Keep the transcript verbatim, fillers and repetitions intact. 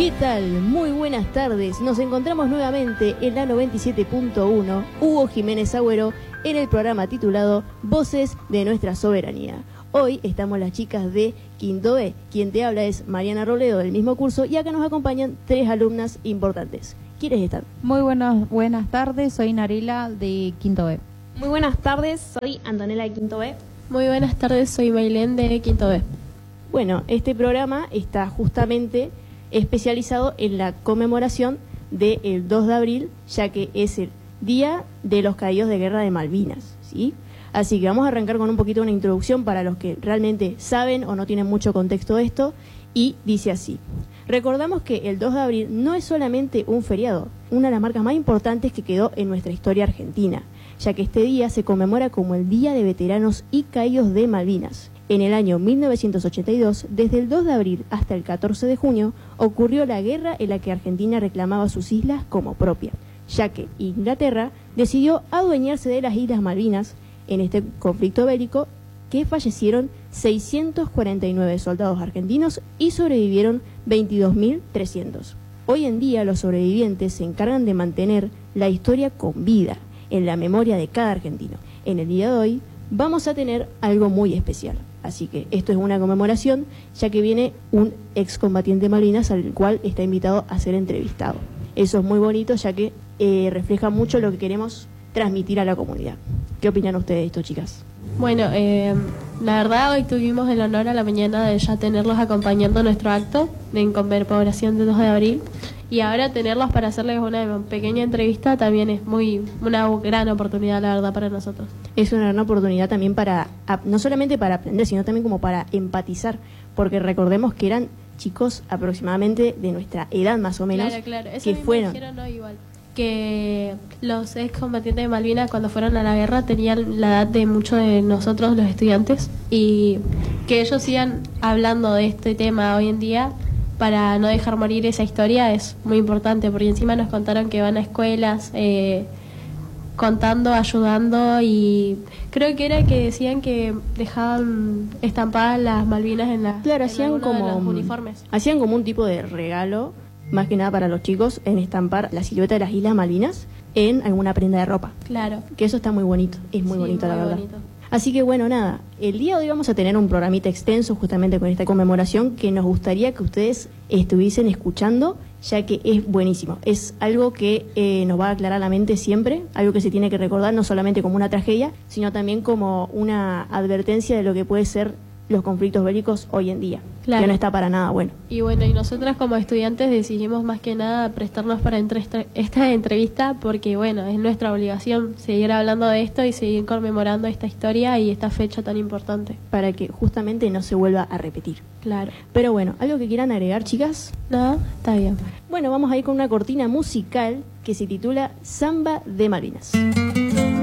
¿Qué tal? Muy buenas tardes. Nos encontramos nuevamente en la noventa y siete punto uno, Hugo Jiménez Agüero, en el programa titulado Voces de Nuestra Soberanía. Hoy estamos las chicas de Quinto B. Quien te habla es Mariana Robledo, del mismo curso, y acá nos acompañan tres alumnas importantes. ¿Quiénes están? Muy buenas, buenas tardes, soy Narila de Quinto B. Muy buenas tardes, soy Antonella de Quinto B. Muy buenas tardes, soy Maylén de Quinto B. Bueno, este programa está justamente especializado en la conmemoración del dos de abril, ya que es el Día de los Caídos de Guerra de Malvinas, ¿sí? Así que vamos a arrancar con un poquito una introducción para los que realmente saben o no tienen mucho contexto de esto, y dice así. Recordamos que el dos de abril no es solamente un feriado, una de las marcas más importantes que quedó en nuestra historia argentina, ya que este día se conmemora como el Día de Veteranos y Caídos de Malvinas. En el año mil novecientos ochenta y dos, desde el dos de abril hasta el catorce de junio, ocurrió la guerra en la que Argentina reclamaba sus islas como propia, ya que Inglaterra decidió adueñarse de las Islas Malvinas. En este conflicto bélico, que fallecieron seiscientos cuarenta y nueve soldados argentinos y sobrevivieron veintidós mil trescientos. Hoy en día los sobrevivientes se encargan de mantener la historia con vida en la memoria de cada argentino. En el día de hoy vamos a tener algo muy especial, así que esto es una conmemoración, ya que viene un excombatiente de Malvinas al cual está invitado a ser entrevistado. Eso es muy bonito, ya que eh, refleja mucho lo que queremos transmitir a la comunidad. ¿Qué opinan ustedes de esto, chicas? Bueno, eh, la verdad hoy tuvimos el honor a la mañana de ya tenerlos acompañando nuestro acto en conmemoración del dos de abril, y ahora tenerlos para hacerles una pequeña entrevista también es muy una gran oportunidad, la verdad, para nosotros. Es una gran oportunidad también para, no solamente para aprender, sino también como para empatizar, porque recordemos que eran chicos aproximadamente de nuestra edad más o menos, claro, claro. Eso que mismo fueron... dijeron, no, igual. Que los excombatientes de Malvinas cuando fueron a la guerra tenían la edad de muchos de nosotros los estudiantes, y que ellos sigan hablando de este tema hoy en día para no dejar morir esa historia es muy importante, porque encima nos contaron que van a escuelas eh, contando, ayudando, y creo que era que decían que dejaban estampadas las Malvinas en las claro, en hacían como de los uniformes. Hacían como un tipo de regalo, más que nada para los chicos, en estampar la silueta de las Islas Malvinas en alguna prenda de ropa. Claro. Que eso está muy bonito, es muy sí, bonito, muy la verdad. Bonito. Así que bueno, nada, el día de hoy vamos a tener un programita extenso justamente con esta conmemoración que nos gustaría que ustedes estuviesen escuchando, ya que es buenísimo. Es algo que eh, nos va a aclarar la mente siempre, algo que se tiene que recordar no solamente como una tragedia, sino también como una advertencia de lo que puede ser los conflictos bélicos hoy en día, claro. Que no está para nada bueno. Y bueno, y nosotras como estudiantes decidimos más que nada prestarnos para entre esta entrevista, porque bueno, es nuestra obligación seguir hablando de esto y seguir conmemorando esta historia y esta fecha tan importante. Para que justamente no se vuelva a repetir. Claro. Pero bueno, ¿algo que quieran agregar, chicas? No, está bien. Bueno, vamos a ir con una cortina musical que se titula Samba de Malvinas.